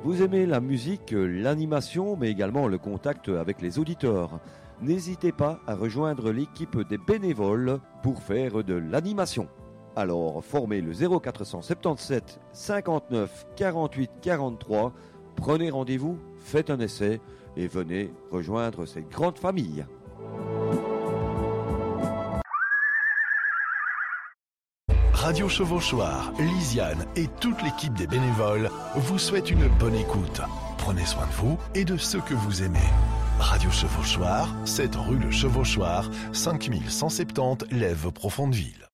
Vous aimez la musique, l'animation, mais également le contact avec les auditeurs. N'hésitez pas à rejoindre l'équipe des bénévoles pour faire de l'animation. Alors, formez le 0477 59 48 43, prenez rendez-vous, faites un essai et venez rejoindre cette grande famille. Radio Chevauchoir, Lisiane et toute l'équipe des bénévoles vous souhaitent une bonne écoute. Prenez soin de vous et de ceux que vous aimez. Radio Chevauchoir, 7 rue Le Chevauchoir, 5170 Lèves Profondeville.